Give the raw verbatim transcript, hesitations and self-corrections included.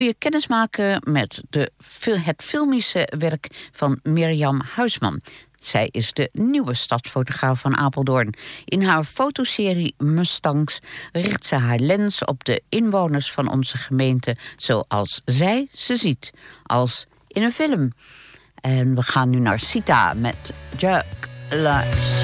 Je kennismaken met de, het filmische werk van Mirjam Huisman. Zij is de nieuwe stadsfotograaf van Apeldoorn. In haar fotoserie Mustangs richt ze haar lens op de inwoners van onze gemeente zoals zij ze ziet, als in een film. En we gaan nu naar Sita met Jack La